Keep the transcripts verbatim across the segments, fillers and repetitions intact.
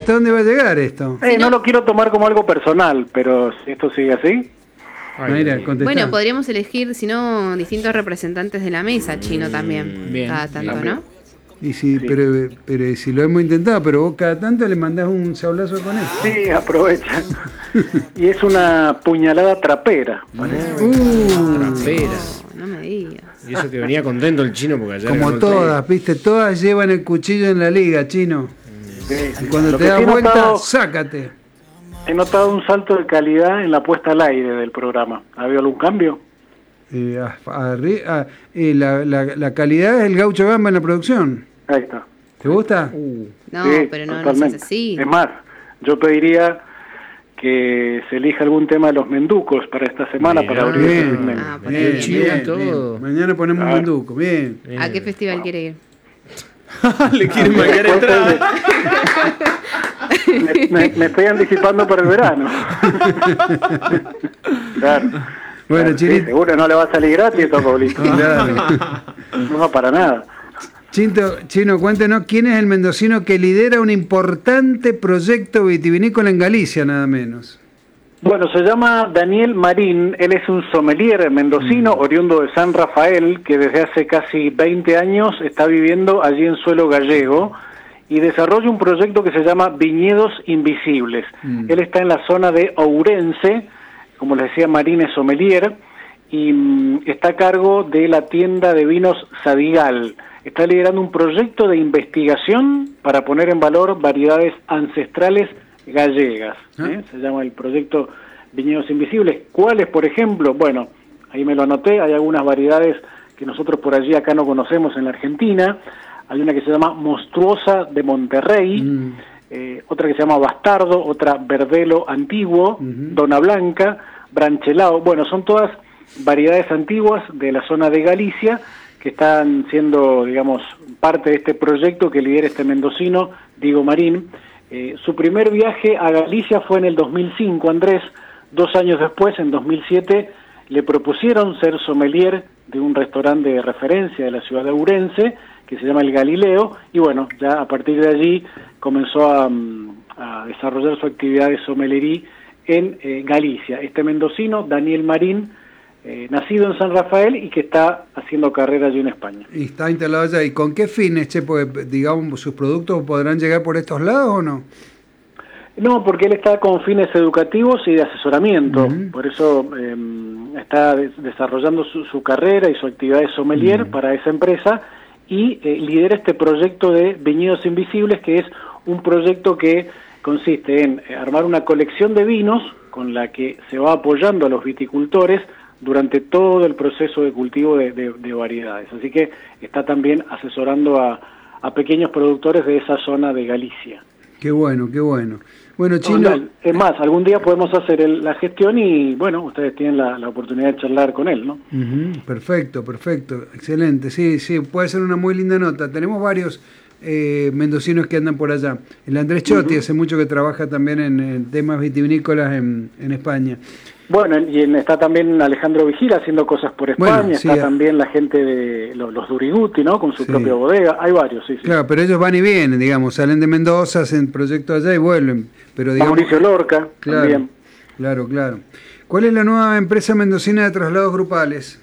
hasta dónde va a llegar esto. Eh, no lo quiero tomar como algo personal, pero si esto sigue así... Ay, Mira, bueno, podríamos elegir, si no, distintos representantes de la mesa, Chino también, bien, cada tanto, bien. ¿no? Y sí, sí. Pero, pero si lo hemos intentado, pero vos cada tanto le mandás un sablazo con él. Sí, aprovecha. Y es una puñalada trapera. Uh, uh, trapera. No, no me digas. Y eso que venía contento el Chino porque ayer... Como todas, viste, todas llevan el cuchillo en la liga, Chino. Sí, sí. Y cuando lo te das vuelta, notado, sácate. He notado un salto de calidad en la puesta al aire del programa. ¿Ha habido algún cambio? Eh, a, a, a, eh, la, la, la calidad es el Gaucho Gamba en la producción. Ahí está. ¿Te gusta? Uh, no, sí, pero no, no es así. Es más, yo pediría que se elija algún tema de los menducos para esta semana bien, para abrir bien, el segmento. Ah, bien, bien, bien, todo. Bien. Mañana ponemos ah. un menduco, bien. bien. ¿A qué festival wow. quiere ir? Le quieren marcar entrada. me, me, me estoy anticipando para el verano. Claro. Bueno, claro, sí, seguro no le va a salir gratis esto, Pablito. Claro. No va para nada. Chinto, Chino, cuéntenos quién es el mendocino que lidera un importante proyecto vitivinícola en Galicia, nada menos. Bueno, se llama Daniel Marín, él es un sommelier mendocino, mm. oriundo de San Rafael, que desde hace casi veinte años está viviendo allí en suelo gallego y desarrolla un proyecto que se llama Viñedos Invisibles. Mm. Él está en la zona de Ourense, como les decía, Marín es sommelier, y mm, está a cargo de la tienda de vinos Sadigal. Está liderando un proyecto de investigación para poner en valor variedades ancestrales gallegas. ¿eh? Se llama el proyecto Viñedos Invisibles. ¿Cuáles, por ejemplo? Bueno, ahí me lo anoté, hay algunas variedades que nosotros por allí acá no conocemos en la Argentina. Hay una que se llama Monstruosa de Monterrey, mm. eh, otra que se llama Bastardo, otra Verdelo Antiguo, uh-huh. Dona Blanca, Branchelao. Bueno, son todas variedades antiguas de la zona de Galicia que están siendo, digamos, parte de este proyecto que lidera este mendocino, Diego Marín. Eh, su primer viaje a Galicia fue en el dos mil cinco, Andrés. Dos años después, en dos mil siete, le propusieron ser sommelier de un restaurante de referencia de la ciudad de Ourense, que se llama El Galileo, y bueno, ya a partir de allí comenzó a, a desarrollar su actividad de sommelería en eh, Galicia. Este mendocino, Daniel Marín, eh, nacido en San Rafael y que está haciendo carrera allí en España. Y está instalado allá. ¿Y con qué fines, che? Porque, digamos, sus productos podrán llegar por estos lados o no? No, porque él está con fines educativos y de asesoramiento. Uh-huh. Por eso eh, está de desarrollando su, su carrera y su actividad de sommelier uh-huh. para esa empresa y eh, lidera este proyecto de Viñedos Invisibles, que es un proyecto que consiste en armar una colección de vinos con la que se va apoyando a los viticultores durante todo el proceso de cultivo de, de, de variedades. Así que está también asesorando a, a pequeños productores de esa zona de Galicia. Qué bueno, qué bueno. Bueno, Chino... Es más, algún día podemos hacer el, la gestión y, bueno, ustedes tienen la, la oportunidad de charlar con él, ¿no? Uh-huh. Perfecto, perfecto. Excelente. Sí, sí, puede ser una muy linda nota. Tenemos varios eh, mendocinos que andan por allá. El Andrés Chotti uh-huh. hace mucho que trabaja también en, en temas vitivinícolas en, en España. Bueno, y en, está también Alejandro Vigil haciendo cosas por España, bueno, sí, está también la gente de los, los Duriguti, ¿no? Con su sí. propia bodega, hay varios, sí, sí. Claro, pero ellos van y vienen, digamos, salen de Mendoza, hacen proyectos allá y vuelven. Pero digamos, Mauricio Lorca, claro, también. Claro, claro. ¿Cuál es la nueva empresa mendocina de traslados grupales?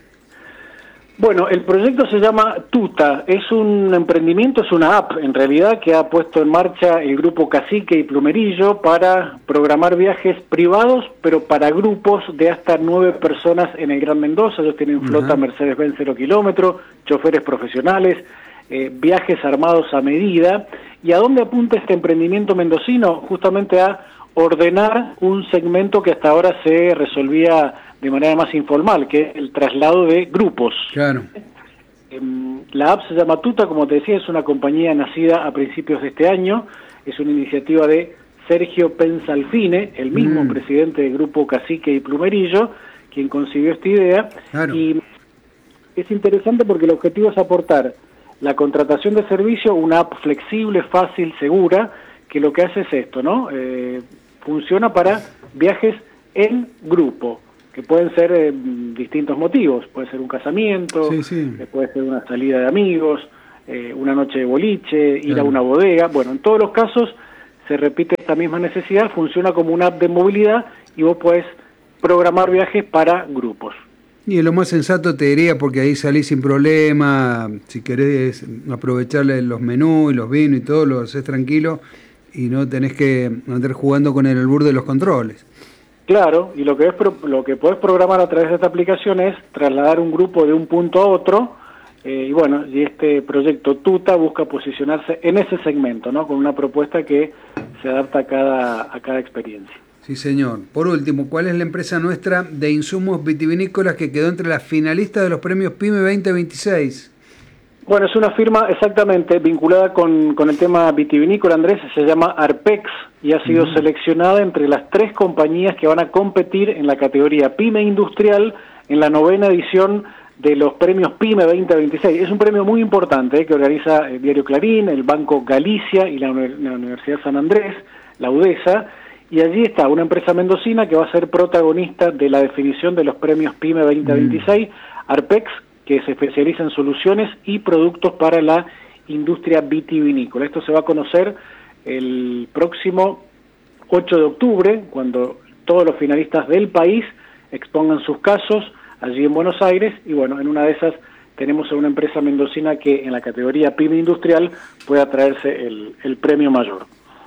Bueno, el proyecto se llama Tuta, es un emprendimiento, es una app en realidad que ha puesto en marcha el grupo Cacique y Plumerillo para programar viajes privados, pero para grupos de hasta nueve personas en el Gran Mendoza. Ellos tienen flota uh-huh. Mercedes-Benz cero kilómetro, choferes profesionales, eh, viajes armados a medida. ¿Y a dónde apunta este emprendimiento mendocino? Justamente a ordenar un segmento que hasta ahora se resolvía de manera más informal, que es el traslado de grupos. Claro. La app se llama Tuta, como te decía, es una compañía nacida a principios de este año, es una iniciativa de Sergio Pensalfine, el mismo mm. presidente del grupo Cacique y Plumerillo, quien concibió esta idea. Claro. Y es interesante porque el objetivo es aportar la contratación de servicio, una app flexible, fácil, segura, que lo que hace es esto, ¿no? Eh, funciona para viajes en grupo, que pueden ser eh, distintos motivos. Puede ser un casamiento, sí, sí. Eh, puede ser una salida de amigos, eh, una noche de boliche, ir sí. a una bodega. Bueno, en todos los casos se repite esta misma necesidad, funciona como una app de movilidad y vos podés programar viajes para grupos. Y es lo más sensato, te diría, porque ahí salís sin problema, si querés aprovecharle los menús y los vinos y todo, lo haces tranquilo y no tenés que andar jugando con el albur de los controles. Claro, y lo que, es, lo que podés programar a través de esta aplicación es trasladar un grupo de un punto a otro, eh, y bueno, y este proyecto Tuta busca posicionarse en ese segmento, ¿no? Con una propuesta que se adapta a cada, a cada experiencia. Sí, señor. Por último, ¿cuál es la empresa nuestra de insumos vitivinícolas que quedó entre las finalistas de los premios PYME veinte veintiséis? Bueno, es una firma exactamente vinculada con, con el tema vitivinícola, Andrés, se llama Arpex y ha sido uh-huh. seleccionada entre las tres compañías que van a competir en la categoría PYME Industrial en la novena edición de los premios PYME veinte veintiséis. Es un premio muy importante eh, que organiza el Diario Clarín, el Banco Galicia y la, la Universidad San Andrés, la UDESA, y allí está una empresa mendocina que va a ser protagonista de la definición de los premios PYME veinte veintiséis, uh-huh. Arpex, que se especializa en soluciones y productos para la industria vitivinícola. Esto se va a conocer el próximo ocho de octubre, cuando todos los finalistas del país expongan sus casos allí en Buenos Aires, y bueno, en una de esas tenemos a una empresa mendocina que en la categoría PYME Industrial pueda traerse el, el premio mayor.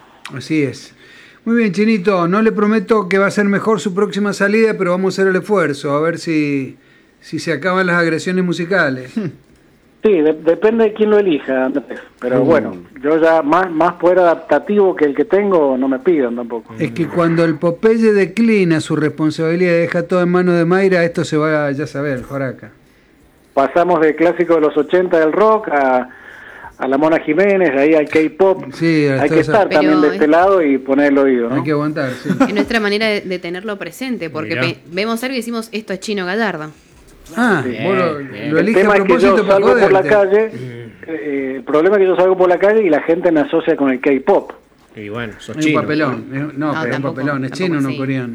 Así es. Muy bien, Chinito, no le prometo que va a ser mejor su próxima salida, pero vamos a hacer el esfuerzo, a ver si... si se acaban las agresiones musicales. Sí, de, depende de quién lo elija, Andrés. Pero uh. bueno, yo ya más, más poder adaptativo que el que tengo no me pidan tampoco. Es que cuando el Popeye declina su responsabilidad y deja todo en manos de Mayra, esto se va a, ya saber, Joraca. Pasamos de clásico de los ochenta del rock a, a la Mona Jiménez, ahí al K-pop. Sí, hay que estar esa... también de este lado y poner el oído, ¿no? Hay que aguantar, sí. Es nuestra manera de, de tenerlo presente, porque pe- vemos algo y decimos, esto es Chino Gallardo. Ah, bien, vos lo, lo elige a propósito es que yo salgo por la calle, eh, el problema es que yo salgo por la calle y la gente me asocia con el K-pop. Y bueno, sos es chino. Un papelón, no, no pero es un papelón, es chino o no coreano.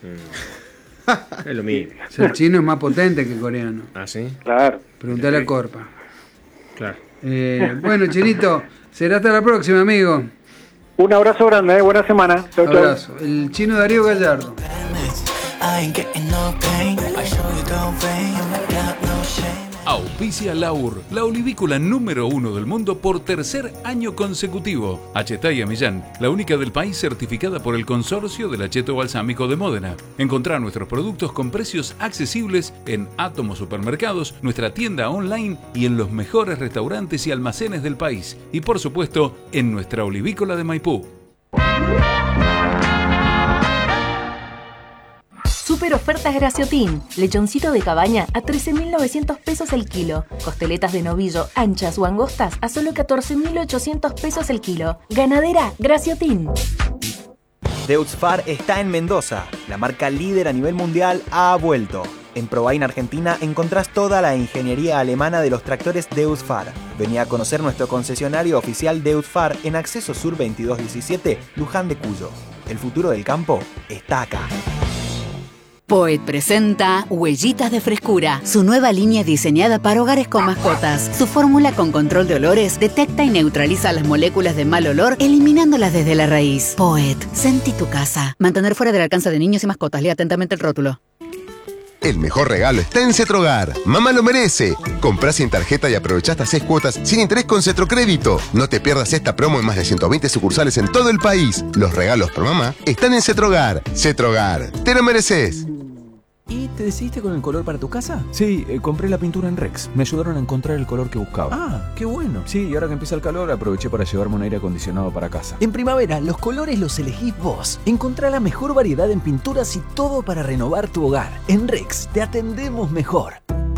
Mm. Es lo mismo. El chino es más potente que coreano. Ah, sí. Claro. Preguntale a Corpa. Claro. Eh, bueno, Chinito, será hasta la próxima, amigo. Un abrazo grande, eh, buena semana. Chau, abrazo. Chau. El chino Darío Gallardo. Auspicia Laur, la olivícola número uno del mundo por tercer año consecutivo. Achetaya Millán, la única del país certificada por el Consorcio del Acheto Balsámico de Módena. Encontrá nuestros productos con precios accesibles en Átomo Supermercados, nuestra tienda online y en los mejores restaurantes y almacenes del país. Y por supuesto, en nuestra olivícola de Maipú. Super ofertas Graciotín. Lechoncito de cabaña a trece mil novecientos pesos el kilo. Costeletas de novillo anchas o angostas a solo catorce mil ochocientos pesos el kilo. Ganadera Graciotín. Deutz-Fahr está en Mendoza. La marca líder a nivel mundial ha vuelto. En Probain Argentina encontrás toda la ingeniería alemana de los tractores Deutz-Fahr. Vení a conocer nuestro concesionario oficial Deutz-Fahr en Acceso Sur veintidós diecisiete, Luján de Cuyo. El futuro del campo está acá. Poet presenta Huellitas de Frescura, su nueva línea diseñada para hogares con mascotas. Su fórmula con control de olores detecta y neutraliza las moléculas de mal olor, eliminándolas desde la raíz. Poet, sentí tu casa. Mantener fuera del alcance de niños y mascotas. Lea atentamente el rótulo. El mejor regalo está en Cetrogar. Mamá lo merece. Comprá sin tarjeta y aprovechá hasta seis cuotas sin interés con Cetrocrédito. No te pierdas esta promo en más de ciento veinte sucursales en todo el país. Los regalos por mamá están en Cetrogar. Cetrogar, te lo mereces. ¿Y te decidiste con el color para tu casa? Sí, eh, compré la pintura en Rex. Me ayudaron a encontrar el color que buscaba. Ah, qué bueno. Sí, y ahora que empieza el calor, aproveché para llevarme un aire acondicionado para casa. En primavera, los colores los elegís vos. Encontrá la mejor variedad en pinturas y todo para renovar tu hogar. En Rex, te atendemos mejor.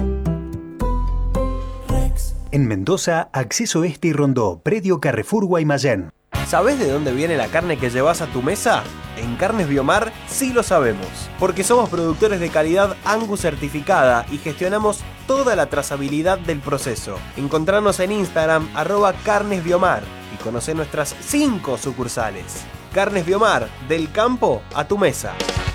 Rex. En Mendoza, Acceso Este y Rondó, Predio Carrefour Guaymallén. ¿Sabés de dónde viene la carne que llevas a tu mesa? En Carnes Biomar sí lo sabemos, porque somos productores de calidad Angus certificada y gestionamos toda la trazabilidad del proceso. Encontranos en Instagram, arroba Carnes Biomar, y conocé nuestras cinco sucursales. Carnes Biomar, del campo a tu mesa.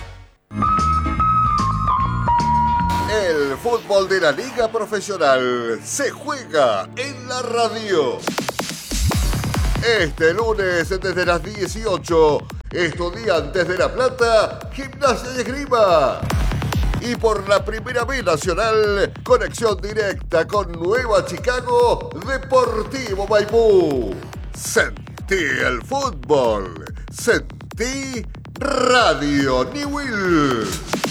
El fútbol de la Liga Profesional se juega en la radio. Este lunes desde las dieciocho, Estudiantes de La Plata, Gimnasia y Esgrima. Y por la primera vez nacional, conexión directa con Nueva Chicago, Deportivo Maipú. Sentí el fútbol. Sentí Radio Newell.